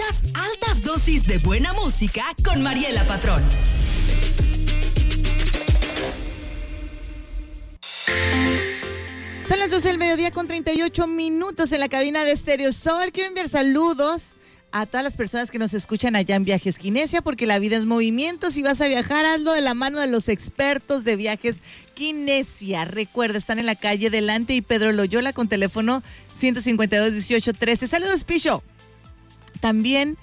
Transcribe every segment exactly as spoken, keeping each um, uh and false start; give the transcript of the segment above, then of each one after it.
Escuchas altas dosis de buena música con Mariela Patrón. Son las doce del mediodía con treinta y ocho minutos en la cabina de Stereo Sol. Quiero enviar saludos a todas las personas que nos escuchan allá en Viajes Kinesia, porque la vida es movimiento. Si vas a viajar, hazlo de la mano de los expertos de Viajes Kinesia. Recuerda, están en la calle Delante y Pedro Loyola con teléfono ciento cincuenta y dos, dieciocho, trece. Saludos, Picho. También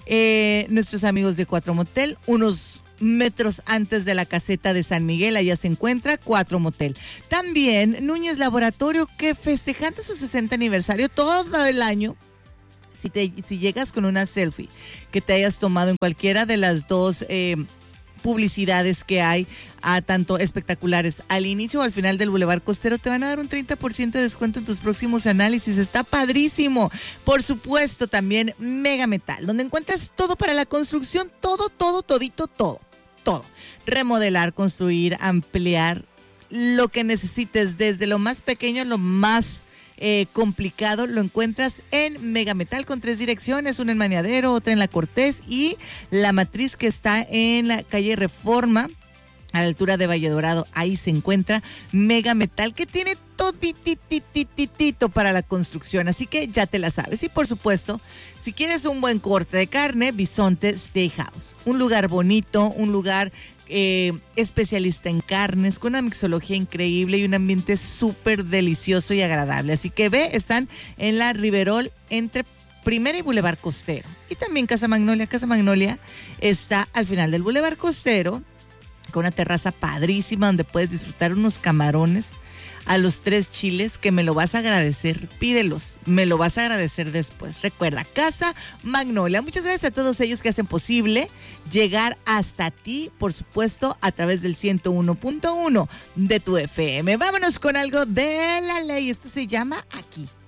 eh, nuestros amigos de Cuatro Motel, unos metros antes de la caseta de San Miguel, allá se encuentra Cuatro Motel. También Núñez Laboratorio, que festejando su sesenta aniversario todo el año, si, te, si llegas con una selfie que te hayas tomado en cualquiera de las dos eh, publicidades que hay, a tanto espectaculares, al inicio o al final del Boulevard Costero, te van a dar un treinta por ciento de descuento en tus próximos análisis. Está padrísimo. Por supuesto, también Mega Metal, donde encuentras todo para la construcción, todo, todo, todito, todo, todo. Remodelar, construir, ampliar, lo que necesites, desde lo más pequeño a lo más Eh, complicado, lo encuentras en Mega Metal con tres direcciones, una en Maniadero, otra en La Cortés y la matriz que está en la calle Reforma, a la altura de Valle Dorado. Ahí se encuentra Mega Metal, que tiene todititititito para la construcción, así que ya te la sabes. Y por supuesto, si quieres un buen corte de carne, Bisonte Steakhouse, un lugar bonito, un lugar Eh, especialista en carnes, con una mixología increíble y un ambiente súper delicioso y agradable. Así que ve, están en la Riverol entre Primera y Boulevard Costero. Y también Casa Magnolia. Casa Magnolia está al final del Boulevard Costero, con una terraza padrísima donde puedes disfrutar unos camarones a los tres chiles, que me lo vas a agradecer. Pídelos, me lo vas a agradecer después. Recuerda, Casa Magnolia. Muchas gracias a todos ellos que hacen posible llegar hasta ti, por supuesto, a través del ciento uno punto uno de tu F M. Vámonos con algo de la ley. Esto se llama Aquí.